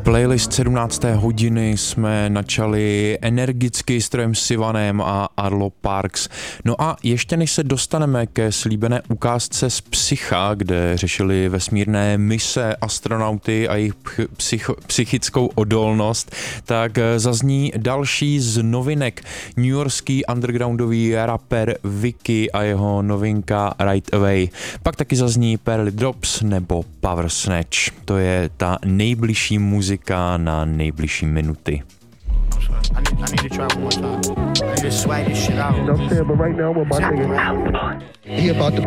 Playlist 17. hodiny jsme načali energicky s Trojem Sivanem a Arlo Parks. No a ještě než se dostaneme ke slíbené ukázce z Psycha, kde řešili vesmírné mise, astronauty a jejich psychickou odolnost, tak zazní další z novinek. newyorský undergroundový rapper Vicky a jeho novinka Right Away. Pak taky zazní Pearly Drops nebo Power Snatch. To je ta nejbližší muzika na nejbližší minuty. I need to try one more time. I need to swag this shit out. You know what I'm saying? But right now, what my nigga, he about to